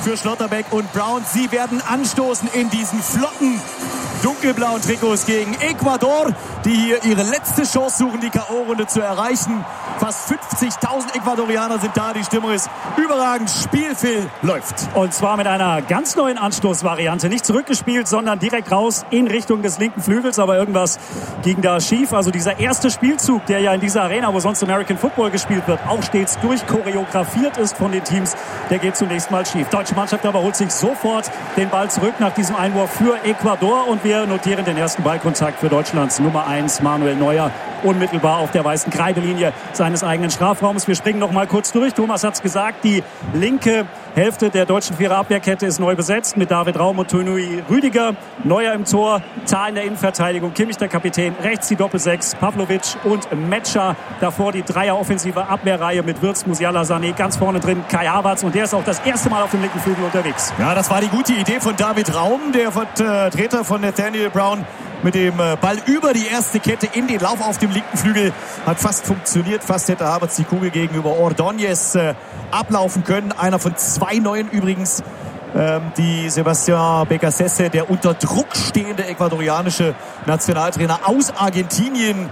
für Schlotterbeck und Brown. Sie werden anstoßen in diesen flotten dunkelblauen Trikots gegen Ecuador, die hier ihre letzte Chance suchen, die K.O.-Runde zu erreichen. Fast 50.000 Ecuadorianer sind da. Die Stimmung ist überragend. Spielfilm läuft. Und zwar mit einer ganz neuen Anstoßvariante. Nicht zurückgespielt, sondern direkt raus in Richtung des linken Flügels. Aber irgendwas ging da schief. Also dieser erste Spielzug, der ja in dieser Arena, wo sonst American Football gespielt wird, auch stets durchchoreografiert ist von den Teams, der geht zunächst mal schief. Deutsche Mannschaft aber holt sich sofort den Ball zurück nach diesem Einwurf für Ecuador. Und wir notieren den ersten Ballkontakt für Deutschlands Nummer 1, Manuel Neuer, unmittelbar auf der weißen Kreidelinie seines eigenen Strafraums. Wir springen noch mal kurz durch. Thomas hat es gesagt, die linke Hälfte der deutschen Viererabwehrkette ist neu besetzt mit David Raum und Tonui Rüdiger. Neuer im Tor, Thal in der Innenverteidigung, Kimmich der Kapitän, rechts die Doppel-6, Pavlovic und Metscher. Davor die Dreier-offensive Abwehrreihe mit Wirtz, Musiala, Sané, ganz vorne drin Kai Havertz, und der ist auch das erste Mal auf dem linken Flügel unterwegs. Ja, das war die gute Idee von David Raum, der Vertreter von Nathaniel Brown, mit dem Ball über die erste Kette in den Lauf auf dem linken Flügel. Hat fast funktioniert. Fast hätte Havertz die Kugel gegenüber Ordóñez ablaufen können. Einer von zwei Neuen übrigens, die Sebastián Beccacece, der unter Druck stehende ecuadorianische Nationaltrainer aus Argentinien,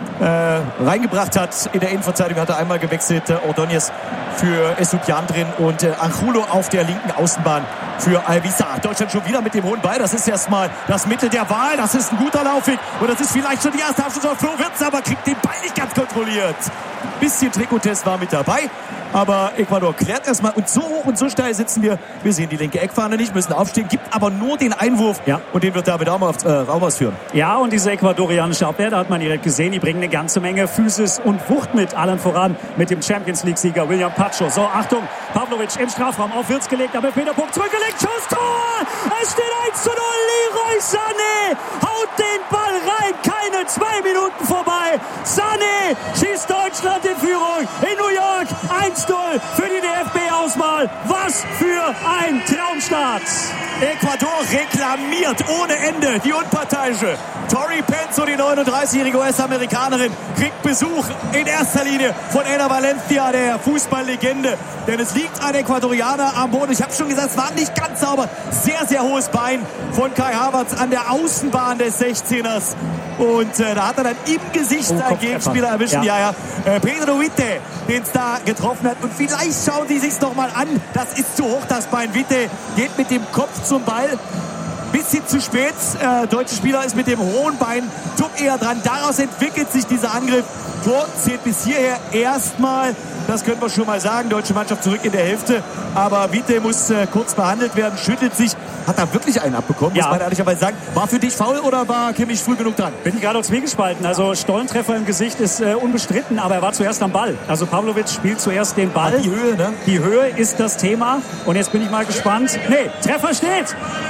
reingebracht hat. In der Innenverteidigung hat er einmal gewechselt, Ordóñez für Estupiñán drin und Angulo auf der linken Außenbahn für Alvisa. Deutschland schon wieder mit dem hohen Ball. Das ist erstmal das Mittel der Wahl. Das ist ein guter Laufweg. Und das ist vielleicht schon die erste Abschluss. Flo Wirtz aber kriegt den Ball nicht ganz kontrolliert. Bisschen Trikottest war mit dabei. Aber Ecuador klärt erstmal. Und so hoch und so steil sitzen wir. Wir sehen die linke Eckfahne nicht, müssen aufstehen. Gibt aber nur den Einwurf. Ja. Und den wird David Raum ausführen. Ja, und diese ecuadorianische Abwehr, da hat man direkt gesehen, die bringen eine ganze Menge Physis und Wucht mit. Allen voran mit dem Champions League-Sieger William Pacho. So, Achtung, Pavlovic im Strafraum auf Wirtz gelegt, aber Peterpunkt zurückgelegt. Schuss, Tor! Es steht 1:0. Leroy Sané haut den Ball rein. Keine 2 Minuten vorbei. Sané schießt Deutschland in Führung in New York. 1:0 für die DFB-Auswahl. Was für ein Traumstart. Ecuador reklamiert ohne Ende. Die Unparteiische Tori Penzo, die 39-jährige US-Amerikanerin, kriegt Besuch in erster Linie von Ena Valencia, der Fußballlegende. Denn es liegt ein Ecuadorianer am Boden. Ich habe schon gesagt, es war nicht ganz sauber. Sehr, sehr hohes Bein von Kai Havertz an der Außenbahn des 16ers. Und da hat er dann im Gesicht seinen Gegenspieler erwischen. Ja. Pedro Witte, den es da getroffen hat. Und vielleicht schauen Sie sich's noch mal an. Das ist zu hoch, das Bein. Witte geht mit dem Kopf zum Ball. Bisschen zu spät. Deutsche Spieler ist mit dem hohen Bein eher dran. Daraus entwickelt sich dieser Angriff. Tor zählt bis hierher erstmal. Das können wir schon mal sagen. Deutsche Mannschaft zurück in der Hälfte. Aber Witte muss kurz behandelt werden. Schüttelt sich. Hat da wirklich einen abbekommen, muss man ehrlicherweise sagen. War für dich faul oder war Kimmich früh genug dran? Bin gerade auf zwiegespalten. Also Stollentreffer im Gesicht ist unbestritten, aber er war zuerst am Ball. Also Pavlovic spielt zuerst den Ball. Die Höhe, ne? Die Höhe ist das Thema. Und jetzt bin ich mal gespannt. Nee, Treffer steht.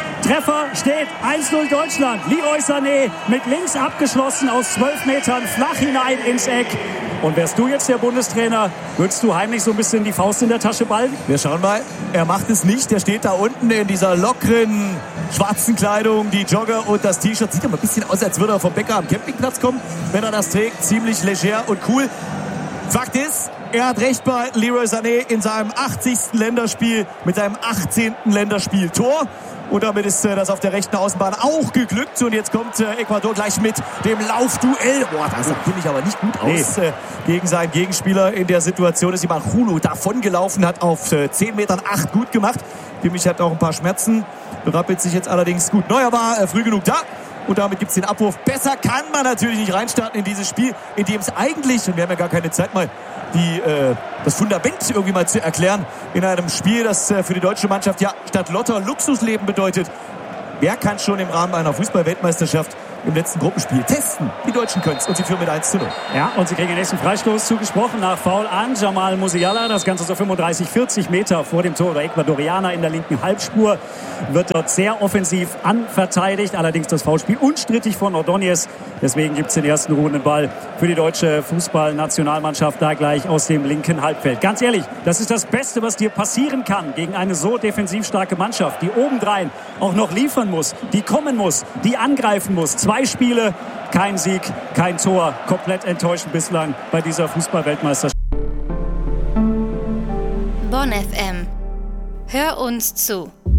1:0 Deutschland. Leroy Sané mit links abgeschlossen aus 12 Metern flach hinein ins Eck. Und wärst du jetzt der Bundestrainer, würdest du heimlich so ein bisschen die Faust in der Tasche ballen? Wir schauen mal. Er macht es nicht. Er steht da unten in dieser lockeren schwarzen Kleidung, die Jogger und das T-Shirt. Sieht aber ein bisschen aus, als würde er vom Bäcker am Campingplatz kommen, wenn er das trägt. Ziemlich leger und cool. Fakt ist, er hat recht bei Leroy Sané in seinem 80. Länderspiel mit seinem 18. Länderspiel-Tor. Und damit ist das auf der rechten Außenbahn auch geglückt. Und jetzt kommt Ecuador gleich mit dem Laufduell. Boah, das sah Kimmich aber nicht gut aus gegen seinen Gegenspieler. In der Situation ist ihm Angulo davongelaufen, hat auf 10 Metern 8 gut gemacht. Kimmich hat auch ein paar Schmerzen, berappelt sich jetzt allerdings gut. Neuer war früh genug da. Und damit gibt es den Abwurf. Besser kann man natürlich nicht reinstarten in dieses Spiel, in dem es eigentlich, und wir haben ja gar keine Zeit mal, das Fundament irgendwie mal zu erklären, in einem Spiel, das für die deutsche Mannschaft ja statt Lotter Luxusleben bedeutet. Wer kann schon im Rahmen einer Fußball-Weltmeisterschaft im letzten Gruppenspiel testen? Die Deutschen können es und sie führen mit 1:0. Ja, und sie kriegen den nächsten Freistoß zugesprochen nach Foul an Jamal Musiala. Das Ganze so 35, 40 Meter vor dem Tor. Der Ecuadorianer in der linken Halbspur wird dort sehr offensiv anverteidigt. Allerdings das Foulspiel unstrittig von Ordóñez. Deswegen gibt es den ersten ruhenden Ball für die deutsche Fußballnationalmannschaft da gleich aus dem linken Halbfeld. Ganz ehrlich, das ist das Beste, was dir passieren kann gegen eine so defensiv starke Mannschaft, die obendrein auch noch liefern muss, die kommen muss, die angreifen muss. 2 Spiele, kein Sieg, kein Tor. Komplett enttäuschend bislang bei dieser Fußball-Weltmeisterschaft. Bonn FM. Hör uns zu.